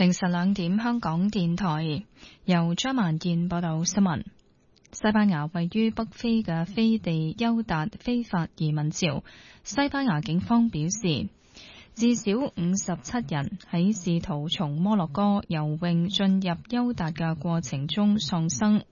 凌晨2點，香港電台由張曼燕報道新聞。西班牙位於北非嘅飛地休達非法移民潮，西班牙警方表示，至少57人喺試圖從摩洛哥游泳進入休達嘅過程中喪生。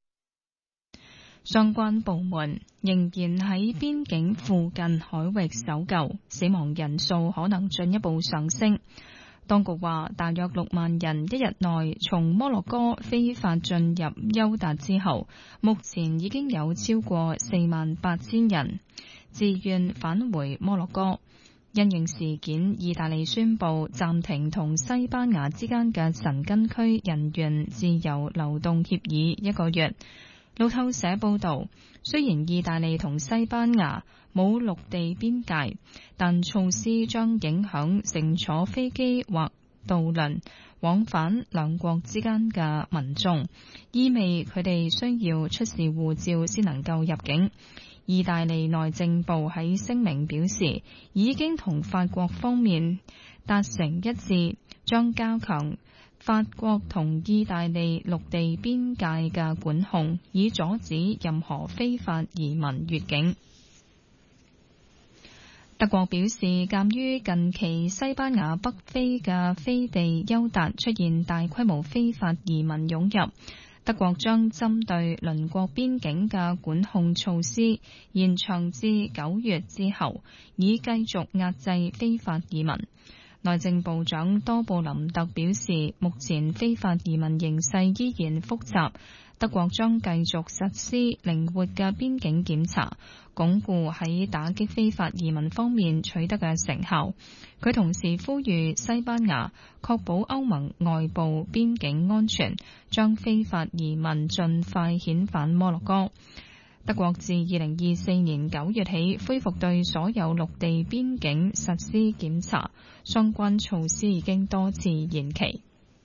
相關部門仍然喺邊境附近海域搜救，死亡人數可能進一步上升。當局話，大約6萬人一日內從摩洛哥非法進入休達之後，目前已經有超過48000人自願返回摩洛哥。因應事件，意大利宣布暫停同西班牙之間嘅申根區人員自由流動協議1個月。路透社報道，雖然意大利同西班牙冇陸地邊界，但措施將影響乘坐飛機或渡輪往返兩國之間嘅民眾，意味佢哋需要出示護照先能夠入境。意大利內政部喺聲明表示，已經同法國方面達成一致，將加強法國同意大利陸地邊界嘅管控，以阻止任何非法移民越境。德國表示，鑑於近期西班牙北非嘅飛地休達出現大規模非法移民湧入，德國將針對鄰國邊境嘅管控措施延長至9月之後，以繼續壓制非法移民。內政部長多布林特表示，目前非法移民形勢依然複雜，德國將繼續實施靈活嘅邊境檢查，鞏固喺打擊非法移民方面取得嘅成效。佢同時呼籲西班牙確保歐盟外部邊境安全，將非法移民盡快遣返摩洛哥。德國自2024年9月起恢復對所有陸地邊境實施檢查，相關措施已經多次延期。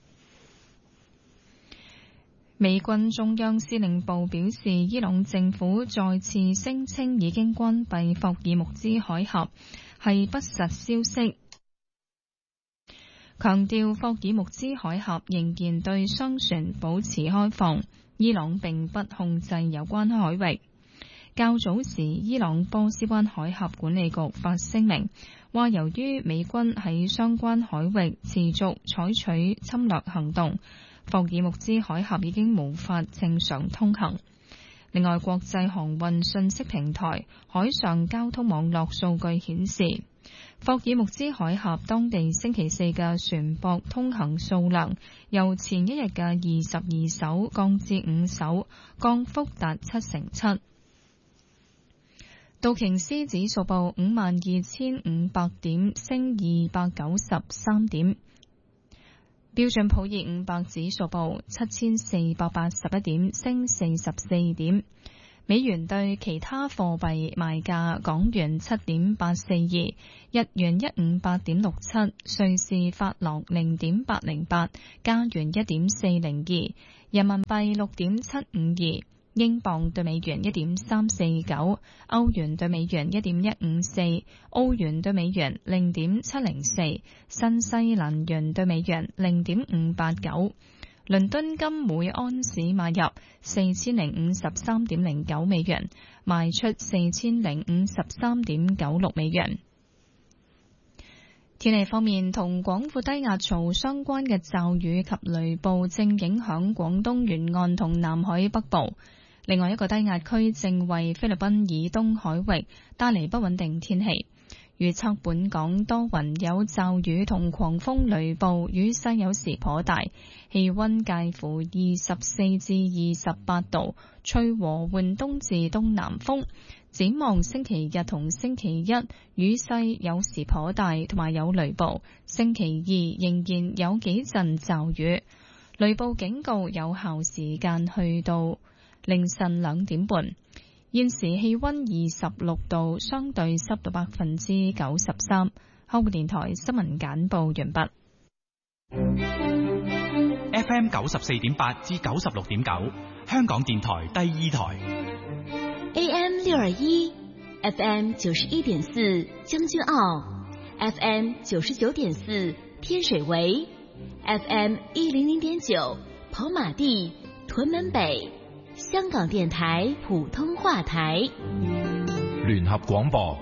美軍中央司令部表示，伊朗政府再次聲稱已經關閉霍爾木茲海峽係不實消息，強調霍爾木茲海峽仍然對商船保持開放，伊朗並不控制有關海域。較早時，伊朗波斯灣海峽管理局發聲明，話由於美軍喺相關海域持續採取侵略行動，霍爾木茲海峽已經無法正常通行。另外，國際航運信息平台海上交通網絡數據顯示，霍爾木茲海峽當地星期四嘅船舶通行數量由前一日嘅22艘降至5艘，降幅達7%。道瓊斯指數報52,500點，升293點。標準普爾500指數報7,481點，升44點。美元對其他貨幣賣價：港元7.842，日元158.67，瑞士法郎0.808，加元1.402，人民幣6.752。英鎊對美元1.349，歐元對美元1.154，澳元對美元0.704，新西蘭元對美元0.589。倫敦金每安士買入4053.09美元，賣出4053.96美元。天氣方面，同廣闊低壓槽相關嘅驟雨及雷暴正影響廣東沿岸同南海北部。另外一個低壓區正為菲律賓以東海域帶嚟不穩定天氣。預測本港多雲有驟雨同狂風雷暴，雨勢有時頗大，氣溫介乎24至28度，吹和緩東至東南風。展望星期日同星期一，雨勢有時頗大，同埋有雷暴。星期二仍然有幾陣驟雨，雷暴警告有效時間去到凌晨2點半。現時氣溫26度，相對濕度93%。香港電台新聞簡報完畢。 FM 94.8至96.9，香港電台第二台。 AM 621 FM 91.4，將軍澳 FM 99.4，天水圍 FM 100.9跑馬地屯門北，香港電台普通話台， 聯合廣播。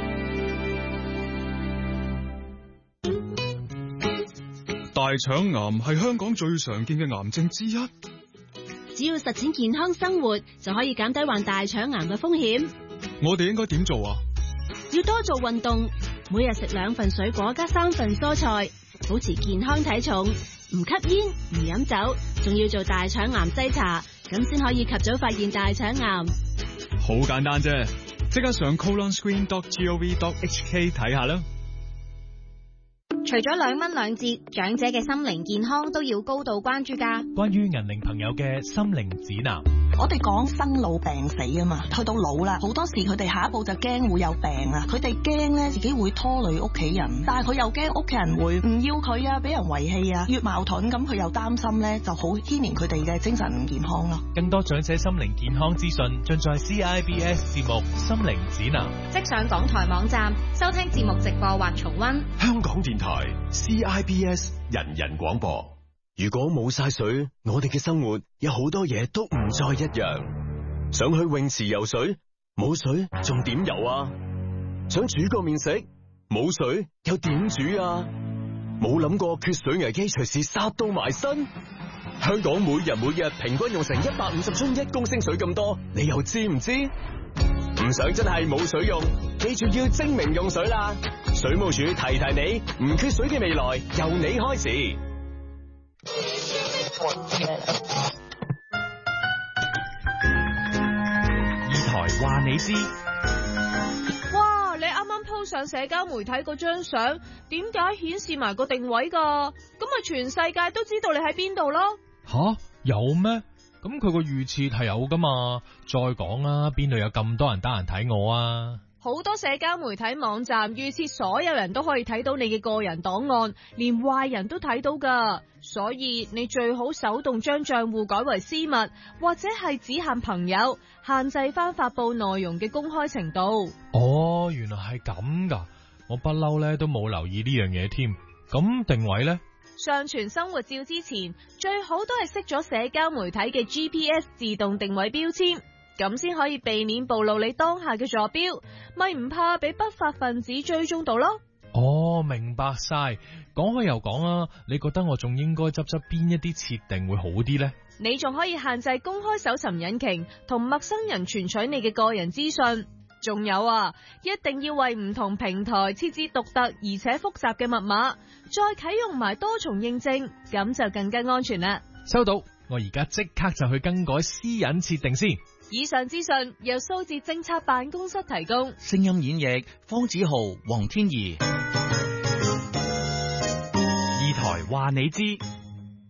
大腸癌係香港最常見嘅癌症之一。 只要實踐健康生活，就可以減低患大腸癌嘅風險。 我哋應該點做啊？ 要多做運動，每日食2份水果加3份蔬菜，保持健康體重，唔吸煙唔飲酒，仲要做大腸癌篩查，咁先可以及早發現大腸癌。 好簡單啫，即刻上 colonscreen.gov.hk 睇下啦。 除咗2蚊2折，長者嘅心靈健康都要高度關注㗎。 關於銀齡朋友嘅心靈指南， 我哋講生老病死啊嘛，去到老啦，好多時佢哋下一步就驚會有病啊，佢哋驚咧自己會拖累屋企人，但係佢又驚屋企人會唔要佢啊，俾人遺棄啊，越矛盾咁佢又擔心咧，就好牽連佢哋嘅精神唔健康咯。 更多長者心靈健康資訊盡在 CIBS 節目心靈指南， 即上港台網站收聽節目直播或重溫。 香港電台 CIBS 人人廣播。如果冇晒水，我哋嘅生活有好多嘢都唔再一樣。想去泳池游水，冇水仲點游啊？想煮個麵食，冇水又點煮啊？冇諗過缺水危機隨時殺到埋身。香港每日平均用成150樽1公升水咁多，你又知唔知？唔想真係冇水用，記住要精明用水啦！水務署提你，唔缺水嘅未來由你開始。 二台話你知。 哇！你啱啱 po 上社交媒體嗰張相，點解顯示埋個定位㗎？咁咪全世界都知道你喺邊度咯？ 吓？有咩？咁佢個預設係有噶嘛？再講啦，邊度有咁多人得閒睇我啊？ 好多社交媒體網站預設所有人都可以睇到你嘅個人檔案，連壞人都睇到噶。所以你最好手動將賬戶改為私密，或者係只限朋友，限制翻發佈內容嘅公開程度。 哦，原來係咁噶，我不嬲咧都冇留意呢樣嘢添。咁定位呢？ 上傳生活照之前，最好都係熄咗社交媒體嘅 GPS 自動定位標籤，咁先可以避免暴露你當下嘅坐標，咪唔怕俾不法分子追蹤到咯。 哦，明白晒。講開又講啊，你覺得我仲應該執邊一啲設定會好啲呢？ 你仲可以限制公開搜尋引擎同陌生人存取你嘅個人資訊。仲有啊，一定要為唔同平台設置獨特而且複雜嘅密碼，再啟用埋多重認證，咁就更加安全啦。 收到，我而家即刻就去更改私隱設定先。 以上資訊由數字政策辦公室提供。 聲音演繹方子豪、黃天怡。 二台話你知。